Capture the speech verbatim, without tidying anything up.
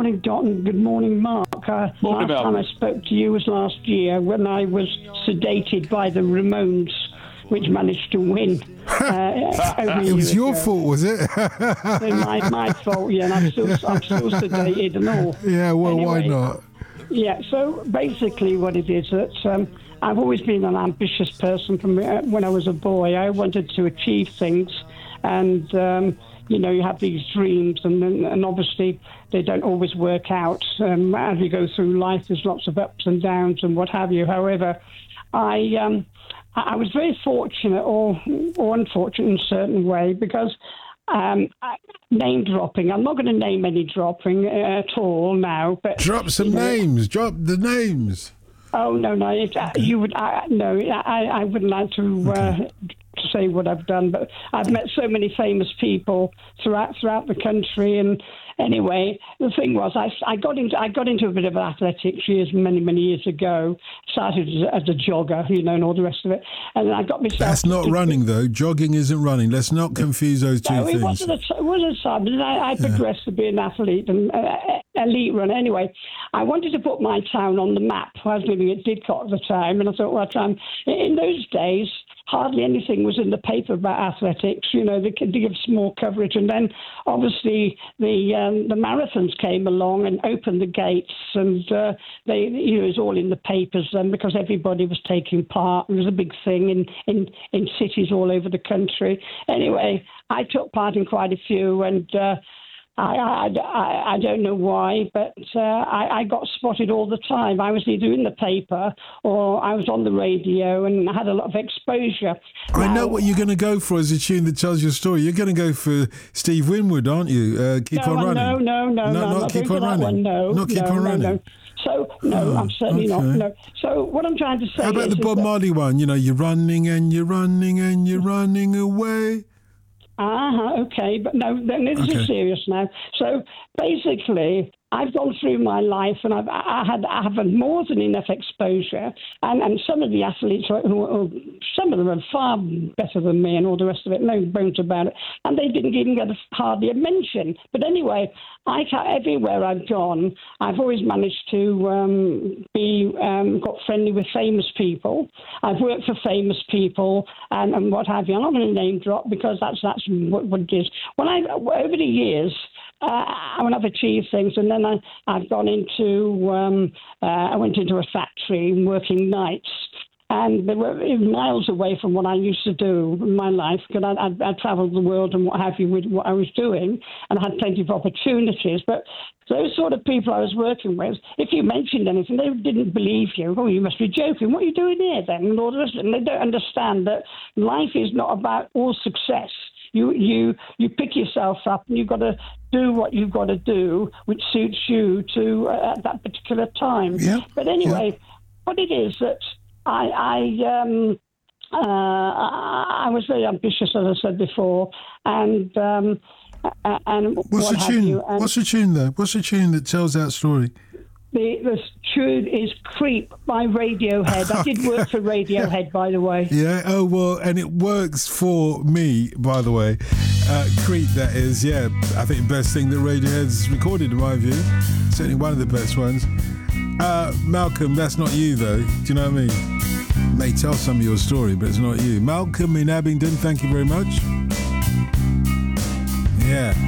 morning, Dot, and good morning, Mark. Uh, Morning, last time I spoke to you was last year when I was sedated by the Ramones, which managed to win. Uh, over It was your ago. fault, was it? So my, my fault, yeah, and I'm still, I'm still sedated and all. Yeah, well, Anyway, why not? Yeah, so basically what it is that um, I've always been an ambitious person from uh, when I was a boy. I wanted to achieve things, and um, you know, you have these dreams, and and obviously they don't always work out. Um, as you go through life, there's lots of ups and downs and what have you. However, I um, I was very fortunate, or or unfortunate in a certain way, because um, name dropping. I'm not going to name any dropping uh, at all now. But Drop some you know, names. Drop the names. Oh no, no, it, uh, you would. I, no, I, I wouldn't like to, uh, to say what I've done, but I've met so many famous people throughout throughout the country. And anyway, the thing was, I, I got into I got into a bit of athletics years, many many years ago. Started as, as a jogger, you know, and all the rest of it. And I got myself. That's not to, running though. Jogging isn't running. Let's not confuse those two no, things. it wasn't. A, it wasn't a time. But I, I progressed yeah. to be an athlete and uh, elite runner. Anyway, I wanted to put my town on the map. I was living at Didcot at the time, and I thought, well, um, in those days, hardly anything was in the paper about athletics. You know, they could give small coverage, and then obviously the um, the marathons came along and opened the gates, and uh, they you know, it was all in the papers then because everybody was taking part. It was a big thing in in in cities all over the country. Anyway, I took part in quite a few, and. Uh, I, I, I, I don't know why, but uh, I, I got spotted all the time. I was either in the paper or I was on the radio and I had a lot of exposure. I now, know what you're going to go for as a tune that tells your story. You're going to go for Steve Winwood, aren't you? Uh, keep no, on running. No, no, no, no. no not not keep on that running. One. No, not keep no, on no, running. No. So, no, oh, I'm certainly okay. not. No. So, what I'm trying to say How about is, the Bob is Marley one? You know, you're running and you're running and you're running away. Ah, okay, but no, then this okay. is serious now. So basically, I've gone through my life and I've I had I have had more than enough exposure, and, and some of the athletes, who, who, some of them are far better than me, and all the rest of it. No bones about it, and they didn't even get a, hardly a mention. But anyway, I everywhere I've gone, I've always managed to um, be um, got friendly with famous people. I've worked for famous people and, and what have you. I'm not going to name drop because that's that's what, what it is. When I over the years. Uh, when I've achieved things, and then I, I've gone into, um, uh, I went into a factory working nights, and they were miles away from what I used to do in my life, because I, I, I travelled the world and what have you with what I was doing, and I had plenty of opportunities, but those sort of people I was working with, if you mentioned anything, they didn't believe you. Oh, you must be joking. What are you doing here then? And all the rest of it. And they don't understand that life is not about all success. You you you pick yourself up and you've got to do what you've got to do, which suits you to uh, at that particular time. Yeah. But anyway, yeah. what it is that I I um uh I was very ambitious, as I said before, and um and what's what the have tune? you. And what's the tune though? What's the tune that tells that story? The, the tune is Creep by Radiohead. I did work for Radiohead, by the way. Yeah, oh, well, and it works for me, by the way. Uh, Creep, that is, yeah. I think the best thing that Radiohead's recorded, in my view. Certainly one of the best ones. Uh, Malcolm, that's not you, though. Do you know what I mean? May tell some of your story, but it's not you. Malcolm in Abingdon, thank you very much. Yeah.